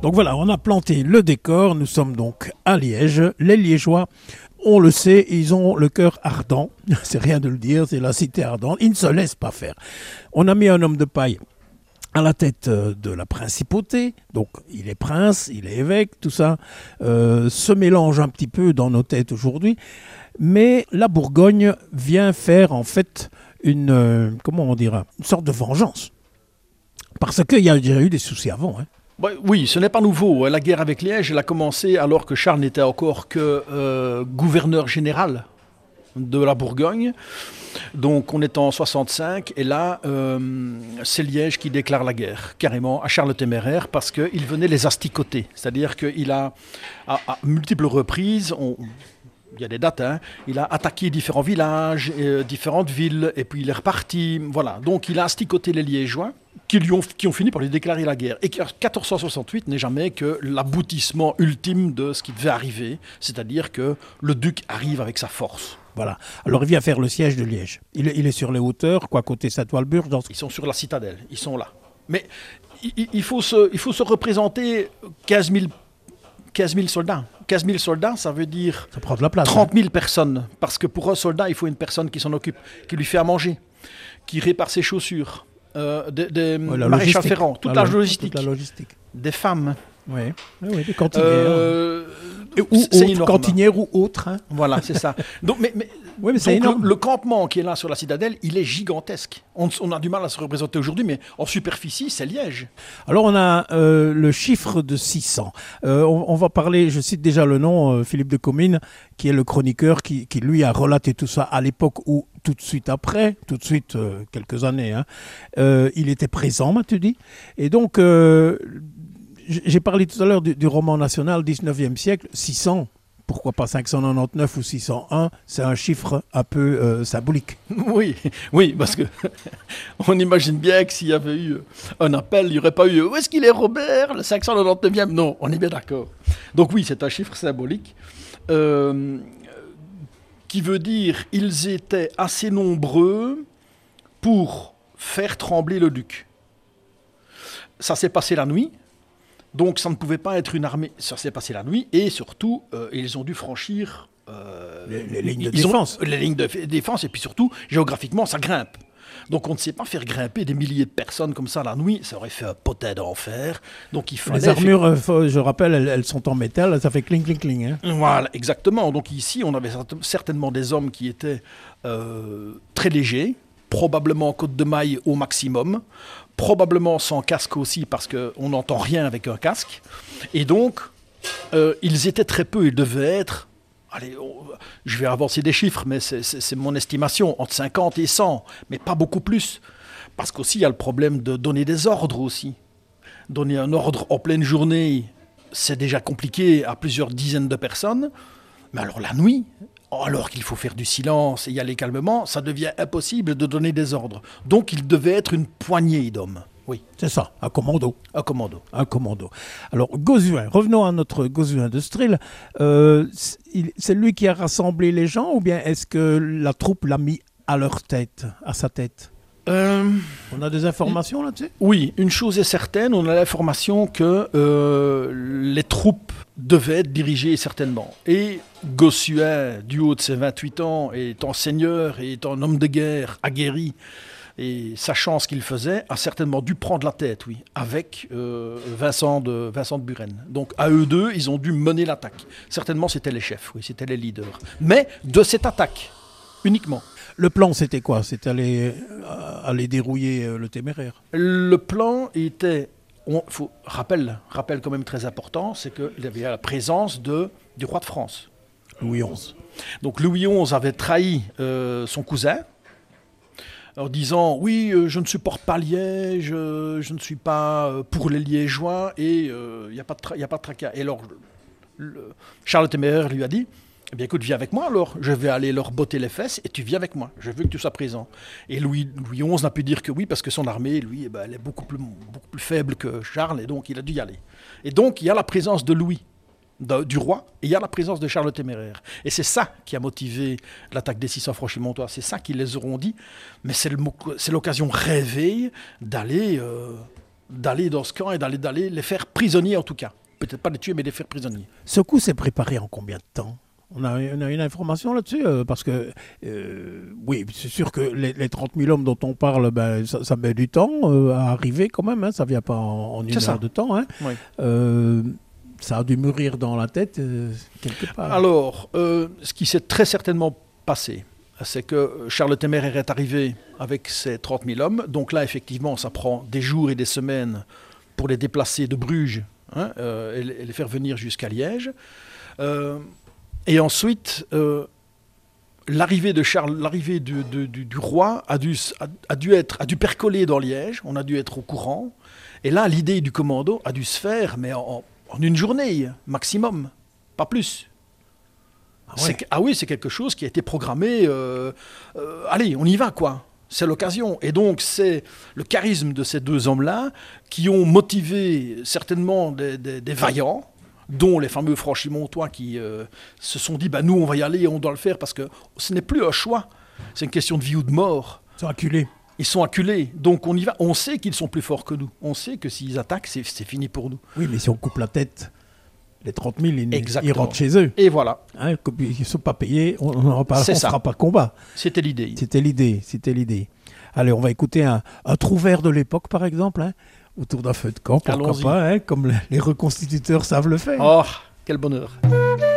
Donc voilà, on a planté le décor, nous sommes donc à Liège. Les Liégeois, on le sait, ils ont le cœur ardent, c'est rien de le dire, c'est la cité ardente, ils ne se laissent pas faire. On a mis un homme de paille à la tête de la principauté, donc il est prince, il est évêque, tout ça se mélange un petit peu dans nos têtes aujourd'hui, mais la Bourgogne vient faire en fait une sorte de vengeance. Parce qu'il y a déjà eu des soucis avant. Hein. Oui, ce n'est pas nouveau. La guerre avec Liège, elle a commencé alors que Charles n'était encore que gouverneur général de la Bourgogne. Donc on est en 65 et là, c'est Liège qui déclare la guerre, carrément, à Charles le Téméraire, parce qu'il venait les asticoter. C'est-à-dire qu'il a, à multiples reprises, il y a des dates, hein, il a attaqué différents villages, différentes villes, et puis il est reparti. Voilà. Donc il a asticoté les Liégeois, qui ont fini par lui déclarer la guerre. Et 1468 n'est jamais que l'aboutissement ultime de ce qui devait arriver, c'est-à-dire que le duc arrive avec sa force. Voilà. Alors il vient faire le siège de Liège. Il est sur les hauteurs, côté Saint-Walburge. Ils sont sur la citadelle, ils sont là. Mais il faut se représenter 15 000 soldats. 15 000 soldats, ça veut dire ça prend de la place, 30 000 personnes. Parce que pour un soldat, il faut une personne qui s'en occupe, qui lui fait à manger, qui répare ses chaussures, des maréchals ferrants, toute la logistique. Des femmes. Oui, des cantinières. Cantinières ou autres. Hein. Voilà, c'est ça. Donc, mais c'est énorme. Le campement qui est là sur la citadelle, il est gigantesque. On a du mal à se représenter aujourd'hui, mais en superficie, c'est Liège. Alors, on a le chiffre de 600. On va parler, je cite déjà le nom, Philippe de Comines, qui est le chroniqueur, qui lui a relaté tout ça à l'époque où, tout de suite après, quelques années, hein, il était présent, m'as-tu dit. Et donc... j'ai parlé tout à l'heure du roman national 19e siècle, 600, pourquoi pas 599 ou 601, c'est un chiffre un peu symbolique. Oui, parce que on imagine bien que s'il y avait eu un appel, il n'y aurait pas eu « Où est-ce qu'il est Robert, le 599e ?» Non, on est bien d'accord. Donc oui, c'est un chiffre symbolique qui veut dire ils étaient assez nombreux pour faire trembler le duc. Ça s'est passé la nuit. Donc ça ne pouvait pas être une armée, ça s'est passé la nuit, et surtout, ils ont dû franchir les lignes de défense. Les lignes de défense, et puis surtout, géographiquement, ça grimpe. Donc on ne sait pas faire grimper des milliers de personnes comme ça la nuit, ça aurait fait un potin d'enfer. Donc il fallait... Les armures, je rappelle, elles sont en métal, ça fait cling, cling, cling. Hein. Voilà, exactement. Donc ici, on avait certainement des hommes qui étaient très légers, probablement en côte de maille au maximum, probablement sans casque aussi parce qu'on n'entend rien avec un casque. Et donc, ils étaient très peu, ils devaient être, je vais avancer des chiffres, mais c'est mon estimation, entre 50 et 100, mais pas beaucoup plus. Parce qu'aussi, il y a le problème de donner des ordres aussi. Donner un ordre en pleine journée, c'est déjà compliqué à plusieurs dizaines de personnes, mais alors la nuit... alors qu'il faut faire du silence et y aller calmement, ça devient impossible de donner des ordres. Donc il devait être une poignée d'hommes. Oui. C'est ça, un commando. Un commando. Alors Gauzuin, revenons à notre Gauzuin de Strill. C'est lui qui a rassemblé les gens ou bien est-ce que la troupe l'a mis à sa tête On a des informations là-dessus ? Oui, une chose est certaine, on a l'information que les troupes devaient être dirigées certainement. Et Gauzuin, du haut de ses 28 ans, étant seigneur et étant homme de guerre aguerri, et sachant ce qu'il faisait, a certainement dû prendre la tête, oui, avec Vincent de Buren. Donc à eux deux, ils ont dû mener l'attaque. Certainement, c'était les chefs, oui, c'était les leaders. Mais de cette attaque, uniquement. Le plan, c'était quoi ? C'était aller dérouiller le Téméraire. Le plan était... rappel quand même très important, c'est qu'il y avait la présence du roi de France. Louis XI. Donc Louis XI avait trahi son cousin en disant « Oui, je ne supporte pas Liège, je ne suis pas pour les Liégeois et il n'y a pas de tracas. » Et alors, Charles le Téméraire lui a dit « Eh bien écoute, viens avec moi alors, je vais aller leur botter les fesses et tu viens avec moi, je veux que tu sois présent. » Et Louis XI n'a pu dire que oui parce que son armée, lui, elle est beaucoup plus faible que Charles et donc il a dû y aller. Et donc il y a la présence de Louis, du roi, et il y a la présence de Charles le Téméraire. Et c'est ça qui a motivé l'attaque des 600 Franchimontois, c'est ça qu'ils les auront dit, mais c'est l'occasion rêvée d'aller d'aller dans ce camp et d'aller les faire prisonniers en tout cas. Peut-être pas les tuer, mais les faire prisonniers. Ce coup s'est préparé en combien de temps? On a une information là-dessus parce que, oui, c'est sûr que les 30 000 hommes dont on parle, ben, ça met du temps à arriver quand même, hein, ça ne vient pas en une heure de temps. Hein. Oui. Ça a dû mûrir dans la tête quelque part. Alors, ce qui s'est très certainement passé, c'est que Charles le Téméraire est arrivé avec ses 30 000 hommes. Donc là, effectivement, ça prend des jours et des semaines pour les déplacer de Bruges et les faire venir jusqu'à Liège. Et ensuite, l'arrivée de Charles, l'arrivée du roi a dû percoler dans Liège. On a dû être au courant. Et là, l'idée du commando a dû se faire, mais en une journée maximum, pas plus. Ah oui, c'est quelque chose qui a été programmé. Allez, on y va, quoi. C'est l'occasion. Et donc, c'est le charisme de ces deux hommes-là qui ont motivé certainement des vaillants, dont les fameux franchimontois qui se sont dit nous, on va y aller, on doit le faire, parce que ce n'est plus un choix. C'est une question de vie ou de mort. Ils sont acculés. Ils sont acculés. Donc, on y va. On sait qu'ils sont plus forts que nous. On sait que s'ils attaquent, c'est fini pour nous. Oui, mais si on coupe la tête... Les 30 000, ils rentrent chez eux. Et voilà. Hein, ils ne sont pas payés, on ne fera pas de combat. C'était l'idée. C'était l'idée. Allez, on va écouter un trouvère de l'époque, par exemple, hein, autour d'un feu de camp, pourquoi pas, hein, comme les reconstituteurs savent le faire. Oh, quel bonheur.